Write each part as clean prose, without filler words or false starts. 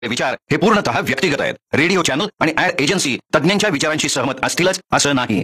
विचार हे पूर्णतः व्यक्तिगत आहेत. रेडिओ चॅनल आणि ऍड एजन्सी तज्ञांच्या विचारांशी सहमत असतीलच असं नाही.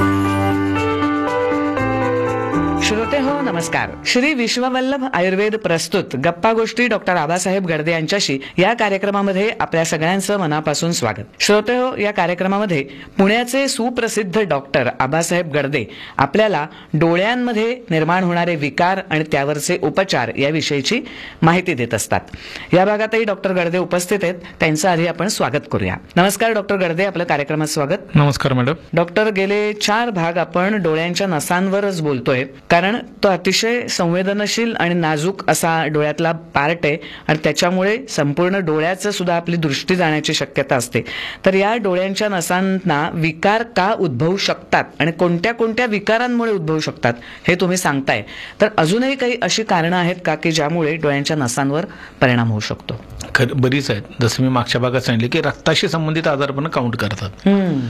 श्रोते हो, नमस्कार. श्री विश्ववल्लभ आयुर्वेद प्रस्तुत गप्पा गोष्टी डॉक्टर आबासाहेब गडदे यांच्याशी या कार्यक्रमामध्ये आपल्या सगळ्यांचं मनापासून स्वागत. श्रोते हो, या कार्यक्रमामध्ये पुण्याचे सुप्रसिद्ध डॉक्टर आबासाहेब गडदे आपल्याला डोळ्यांमध्ये निर्माण होणारे विकार आणि त्यावरचे उपचार याविषयीची माहिती देत असतात. या भागातही डॉक्टर गडदे उपस्थित आहेत. त्यांचं आधी आपण स्वागत करूया. नमस्कार डॉक्टर गडदे, आपलं कार्यक्रमात स्वागत. नमस्कार मॅडम. डॉक्टर, गेले 4 भाग आपण डोळ्यांच्या नसांवरच बोलतोय, कारण तो अतिशय संवेदनशील आणि नाजूक असा डोळ्यातला पार्ट आहे आणि त्याच्यामुळे संपूर्ण डोळ्याचं सुद्धा आपली दृष्टी जाण्याची शक्यता असते. तर या डोळ्यांच्या नसांना विकार का उद्भवू शकतात आणि कोणत्या कोणत्या विकारांमुळे उद्भवू शकतात हे तुम्ही सांगताय. तर अजूनही काही अशी कारणं आहेत का की ज्यामुळे डोळ्यांच्या नसांवर परिणाम होऊ शकतो? बरीच आहेत. जसं मी मागच्या भागात सांगितले की रक्ताशी संबंधित आजार पण काउंट करतात.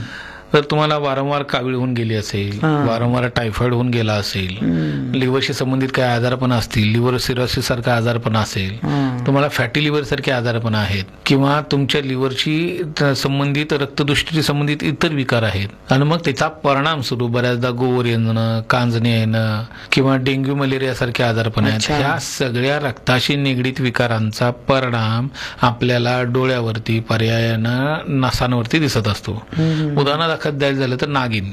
तर तुम्हाला वारंवार कावीळ होऊन गेली असेल, वारंवार टायफॉइड होऊन गेला असेल, लिव्हरशी संबंधित काही आजारपण असतील, लिव्हर सिरोसिस सारखा आजारपण असेल, तुम्हाला फॅटी लिव्हर सारखे आजारपण आहेत, किंवा तुमच्या लिव्हरची संबंधित रक्तदृष्टीशी संबंधित इतर विकार आहेत आणि मग त्याचा परिणाम सुरू बऱ्याचदा गोवर येणं, कांजणे येणं किंवा डेंग्यू मलेरिया सारखे आजारपण आहेत. ह्या सगळ्या रक्ताशी निगडीत विकारांचा परिणाम आपल्याला डोळ्यावरती पर्यायानं नसांवरती दिसत असतो. उदाहरणार्थ द्यायचं झालं तर नागिन.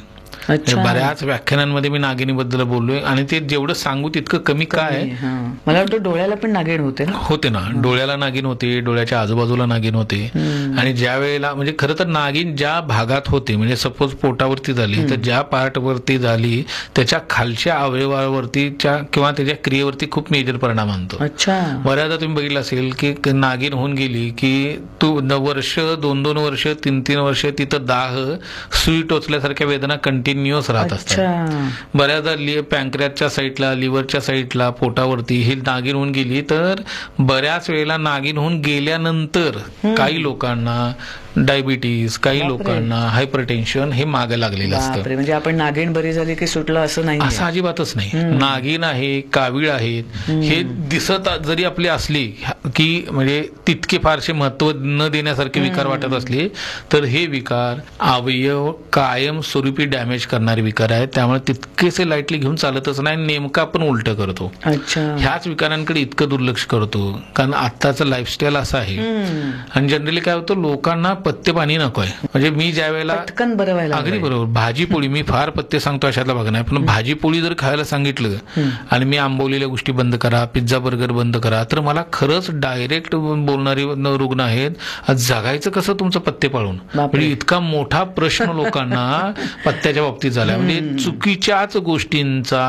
बऱ्याच व्याख्यानांमध्ये मी नागिनीबद्दल बोललोय आणि ते जेवढं सांगू तितकं कमी. काय मला वाटतं डोळ्याला पण नागिन होते ना. डोळ्याला नागिन होते, डोळ्याच्या आजूबाजूला नागिन होते. आणि ज्या वेळेला म्हणजे खरं तर नागिन ज्या भागात होते, म्हणजे सपोज पोटावरती झाली तर ज्या पार्टवरती झाली त्याच्या खालच्या अवयवावरती किंवा त्याच्या क्रियेवरती खूप मेजर परिणाम आणतो. बऱ्याचदा तुम्ही बघितलं असेल की नागिन होऊन गेली की तू वर्ष 2-2 वर्ष 3-3 वर्ष तिथं दाह, सुई टोचल्यासारख्या वेदना कंटिन्युअस राहत असतात. बऱ्याचदा पॅनक्रियाच्या साईडला, लिव्हरच्या साईडला, पोटावरती ही नागिन होऊन गेली तर बऱ्याच वेळेला नागिन होऊन गेल्यानंतर काही लोकांना डायबिटीज, काही लोकांना हायपरटेन्शन हे मागे लागलेलं असतं. म्हणजे आपण नागिन बरी झाली की सुटलं असं नाही, असं अजिबातच नाही. नागिन आहे, कावीळ आहेत, हे दिसत जरी आपली असली की म्हणजे तितके फारसे महत्व न देण्यासारखे विकार वाटत असले तर हे विकार अवयव कायम स्वरूपी डॅमेज करणारे विकार आहेत. त्यामुळे तितकेसे लाईटली घेऊन चालतच नाही. नेमका आपण उलट करतो. ह्याच विकारांकडे इतकं दुर्लक्ष करतो कारण आत्ताचं लाईफस्टाईल असं आहे. आणि जनरली काय होतं, लोकांना पत्ते पाणी नकोय. म्हणजे मी ज्या वेळेला अगदी बरोबर भाजी पोळी, मी फार पत्ते सांगतो अशातला भाग नाही, पण भाजी पोळी जर खायला सांगितलं आणि मी आंबवलेल्या गोष्टी बंद करा, पिझ्झा बर्गर बंद करा, तर मला खरंच डायरेक्ट बोलणारे रुग्ण आहेत, जगायचं कसं तुमचं पत्ते पाळून. म्हणजे इतका मोठा प्रश्न लोकांना पत्त्याच्या बाबतीत झाला. म्हणजे चुकीच्याच गोष्टींचा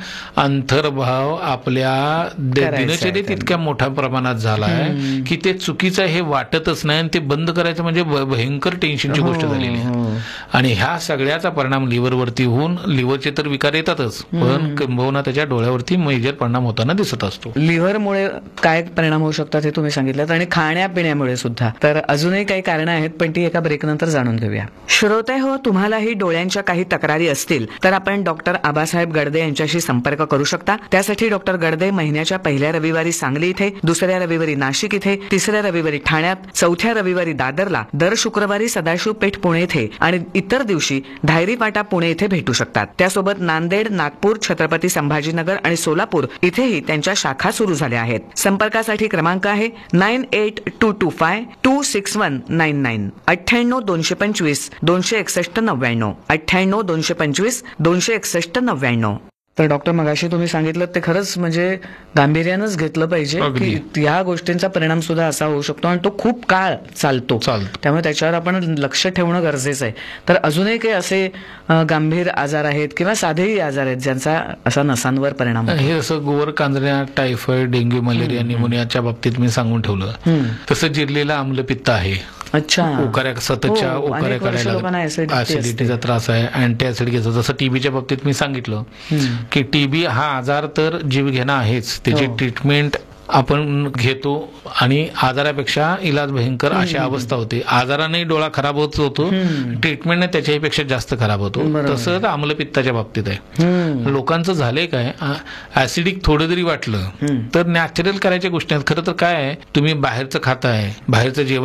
अंतर्भाव आपल्या दिनचर्येत इतक्या मोठ्या प्रमाणात झालाय की ते चुकीचं हे वाटतच नाही आणि ते बंद करायचं म्हणजे भयंकर टेन्शनची गोष्ट झालेली आहे. आणि ह्या सगळ्याचा परिणाम लिव्हरवरती होऊन, लिव्हरचे तर विकार येतातच पण किंबहुना त्याच्या डोळ्यावरती मेजर परिणाम होताना दिसत असतो. लिव्हरमुळे काय परिणाम होऊ शकतात हे तुम्ही सांगितलं आणि खाण्यापिण्यामुळे सुद्धा. तर अजूनही काही कारणं आहेत पण ती एका ब्रेक नंतर जाणून घेऊया. श्रोते हो, तुम्हालाही डोळ्यांच्या काही तक्रारी असतील तर आपण डॉक्टर आबासाहेब गडदे यांच्याशी संपर्क करू शकता. त्यासाठी डॉक्टर गडदे महिन्याच्या पहिल्या रविवारी सांगली इथे, दुसऱ्या रविवारी नाशिक इथे, तिसऱ्या रविवारी ठाण्यात, चौथ्या रविवारी दादरला, दर शुक्रवारी सदाशिव पेठ पुणे इथे आणि इतर दिवशी धायरी पाटा पुणे इथे भेटू शकतात. त्यासोबत नांदेड, नागपूर, छत्रपती संभाजीनगर आणि सोलापूर इथेही त्यांच्या शाखा सुरू झाल्या आहेत. संपर्कासाठी क्रमांक आहे 9822526199 98 225 261 98 225 261. तर डॉक्टर, मगाशी तुम्ही सांगितलं ते खरंच म्हणजे गांभीर्यानंच घेतलं पाहिजे की या गोष्टींचा परिणाम सुद्धा असा होऊ शकतो आणि तो खूप काळ चालतो. त्यामुळे त्याच्यावर आपण लक्ष ठेवणं गरजेचं आहे. तर अजूनही काही असे गंभीर आजार आहेत किंवा साधेही आजार आहेत ज्यांचा असा नसांवर परिणाम होतो? हे असं गोवर, कांजण्या, टायफॉइड, डेंग्यू मलेरिया, निमोनियाच्या बाबतीत मी सांगून ठेवलं. तसं जिरलेलं आम्लपित्त आहे. उकाऱ्या सततच्या उकाऱ्या काढायला, ऍसिडिटीचा त्रास आहे, अँटी ऍसिड घ्यायचं. जसं टीबीच्या बाबतीत मी सांगितलं की टीबी हा आजार तर जीव घेणं आहेच, त्याची ट्रीटमेंट आपण घेतो आणि आजारापेक्षा इलाज भयंकर अशी अवस्था होते. आजाराने डोळा खराब होत होतो, ट्रीटमेंटने त्याच्याही पेक्षा जास्त खराब होतो. तसंच आम्लपित्ताच्या बाबतीत आहे. लोकांचं झालंय काय, ऍसिडिक थोडं जरी वाटलं तर नॅचरल करायच्या गोष्टी आहेत. खरं तर काय आहे, तुम्ही बाहेरचं खाताय, बाहेरचं जेवण